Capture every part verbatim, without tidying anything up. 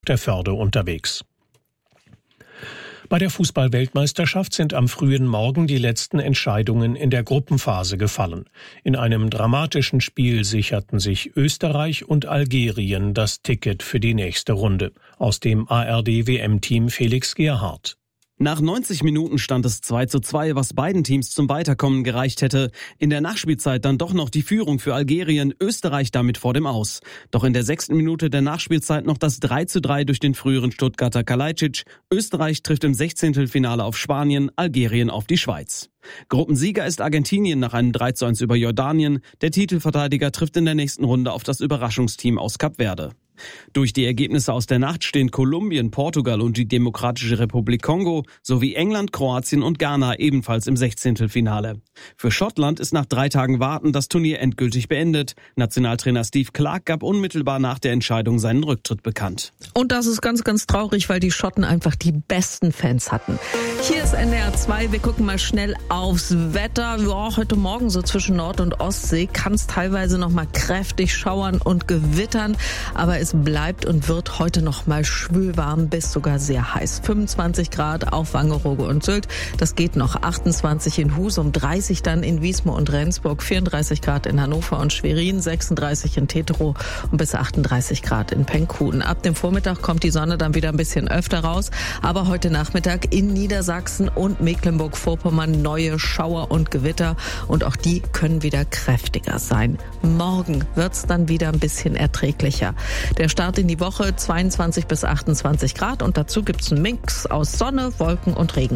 der Förde unterwegs. Bei der Fußball-Weltmeisterschaft sind am frühen Morgen die letzten Entscheidungen in der Gruppenphase gefallen. In einem dramatischen Spiel sicherten sich Österreich und Algerien das Ticket für die nächste Runde. Aus dem A R D-W M-Team Felix Gerhardt. Nach neunzig Minuten stand es zwei zu zwei, was beiden Teams zum Weiterkommen gereicht hätte. In der Nachspielzeit dann doch noch die Führung für Algerien, Österreich damit vor dem Aus. Doch in der sechsten Minute der Nachspielzeit noch das drei zu drei durch den früheren Stuttgarter Kalajdzic. Österreich trifft im Sechzehntelfinale auf Spanien, Algerien auf die Schweiz. Gruppensieger ist Argentinien nach einem drei zu eins über Jordanien. Der Titelverteidiger trifft in der nächsten Runde auf das Überraschungsteam aus Kap Verde. Durch die Ergebnisse aus der Nacht stehen Kolumbien, Portugal und die Demokratische Republik Kongo sowie England, Kroatien und Ghana ebenfalls im Sechzehntelfinale. Für Schottland ist nach drei Tagen Warten das Turnier endgültig beendet. Nationaltrainer Steve Clarke gab unmittelbar nach der Entscheidung seinen Rücktritt bekannt. Und das ist ganz, ganz traurig, weil die Schotten einfach die besten Fans hatten. Hier ist N D R zwei, wir gucken mal schnell aufs Wetter. Ja, heute Morgen so zwischen Nord- und Ostsee kann es teilweise noch mal kräftig schauern und gewittern, aber es bleibt und wird heute noch mal schwülwarm bis sogar sehr heiß. fünfundzwanzig Grad auf Wangerooge und Sylt, das geht noch. achtundzwanzig in Husum, dreißig dann in Wiesmoor und Rendsburg, vierunddreißig Grad in Hannover und Schwerin, sechsunddreißig in Teterow und bis achtunddreißig Grad in Penkunen. Ab dem Vormittag kommt die Sonne dann wieder ein bisschen öfter raus, aber heute Nachmittag in Niedersachsen und Mecklenburg-Vorpommern neue Schauer und Gewitter und auch die können wieder kräftiger sein. Morgen wird's dann wieder ein bisschen erträglicher. Der Start in die Woche zweiundzwanzig bis achtundzwanzig Grad und dazu gibt's einen Mix aus Sonne, Wolken und Regen.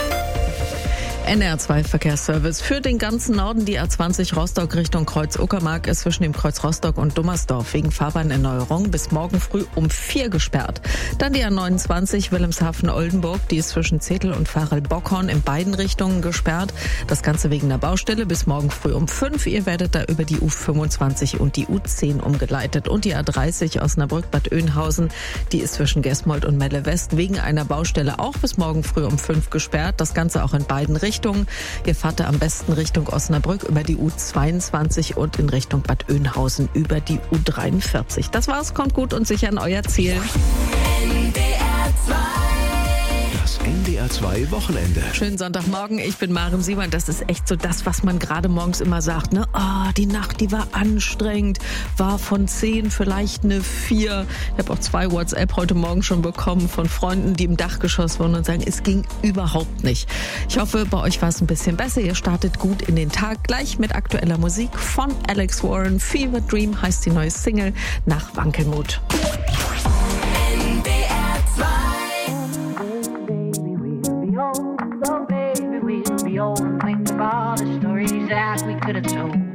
N R zwei Verkehrsservice für den ganzen Norden. Die A zwanzig Rostock Richtung Kreuz Uckermark ist zwischen dem Kreuz Rostock und Dummersdorf wegen Fahrbahnerneuerung bis morgen früh um vier gesperrt. Dann die A neunundzwanzig Wilhelmshaven-Oldenburg, die ist zwischen Zetel und Varel-Bockhorn in beiden Richtungen gesperrt. Das Ganze wegen der Baustelle bis morgen früh um fünf. Ihr werdet da über die U fünfundzwanzig und die U zehn umgeleitet. Und die A dreißig Osnabrück-Bad Oeynhausen, die ist zwischen Gesmold und Melle West wegen einer Baustelle auch bis morgen früh um fünf gesperrt. Das Ganze auch in beiden Richtungen. Ihr fahrt da am besten Richtung Osnabrück über die U zweiundzwanzig und in Richtung Bad Oeynhausen über die U dreiundvierzig. Das war's, kommt gut und sicher an euer Ziel. N D R zwei. Das N D R zwei Wochenende. Schönen Sonntagmorgen, ich bin Maren Siemann. Das ist echt so das, was man gerade morgens immer sagt. Ne? Oh, die Nacht, die war anstrengend, war von zehn vielleicht eine vier. Ich habe auch zwei WhatsApp heute Morgen schon bekommen von Freunden, die im Dachgeschoss wohnen und sagen, es ging überhaupt nicht. Ich hoffe, bei euch war es ein bisschen besser. Ihr startet gut in den Tag. Gleich mit aktueller Musik von Alex Warren. Fever Dream heißt die neue Single nach Wankelmut. N D R zwei. So baby, we'll be old and think of all the stories that we could have told.